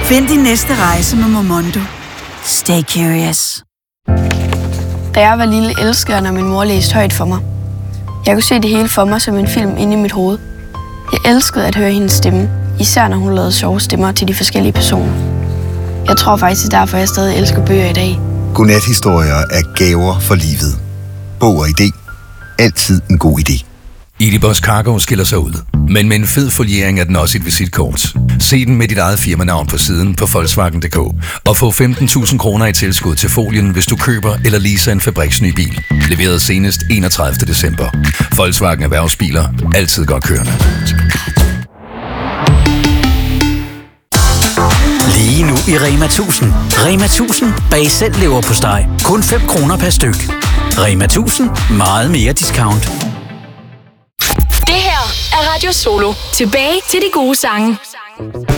Find din næste rejse med Momondo. Stay curious. Da jeg var lille, elskede jeg, når min mor læste højt for mig. Jeg kunne se det hele for mig som en film inde i mit hoved. Jeg elskede at høre hendes stemme, især når hun lavede sjove stemmer til de forskellige personer. Jeg tror faktisk, det er derfor, jeg stadig elsker bøger i dag. Godnathistorier er gaver for livet. Bog og idé. Altid en god idé. Edibos Cargo skiller sig ud, men med en fed foliering er den også et visitkort. Se den med dit eget firmanavn på siden på Volkswagen.dk og få 15.000 kroner i tilskud til folien, hvis du køber eller leaser en fabriksny bil. Leveret senest 31. december. Volkswagen Erhvervsbiler. Altid godt kørende. Lige nu i Rema 1000. Rema 1000 bag selv leverpostej. Kun 5 kroner per styk. Rema 1000. Meget mere discount. Det her er Radio Solo. Tilbage til de gode sange.